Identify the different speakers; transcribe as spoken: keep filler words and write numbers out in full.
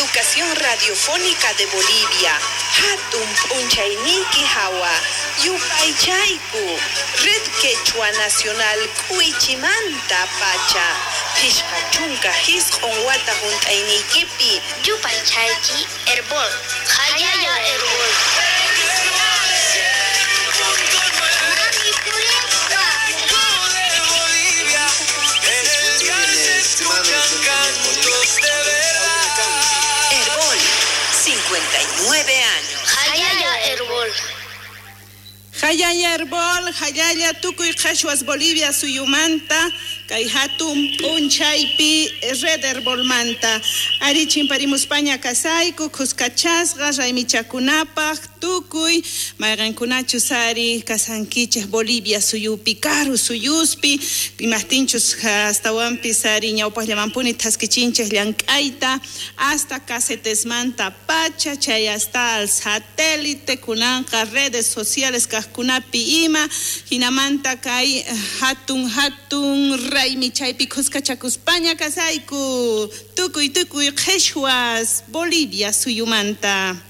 Speaker 1: Comunicación Radiofónica de Bolivia, Hatun Punchayniki Hawa, Yupaychayku, Red Quechua Nacional Cuichimanta Pacha, Pishqa Chunka Hisq'un Wata Hunt'aynikipi,
Speaker 2: Yupaychayki Herbol, Hayaya Herbol.
Speaker 1: Herbol, cincuenta y nueve años.
Speaker 2: Hayaya Herbol.
Speaker 3: Hayaya Herbol, Hayaya Tukuy Qhashwas Bolivia suyumanta, kay hatun punchaypi Red Herbol manta. Ari chimparimus paña kasayku, kuskachasqa, raymichakunapaq, tukuy, mayqankunachu sari kasankichis Bolivia suyupi, karu suyuspi, imastinchus hastawanpi sari ñawpaqllamanpuni taskichinchis llank'ayta, hasta casetesmanta pacha, chay hasta al satélite, kunanqa redes sociales kaqkunapi ima, hinamanta kay hatun hatun raymi chaypi kuskachakuspaña kasayku, tukuy tukuy qheshwas Bolivia suyumanta.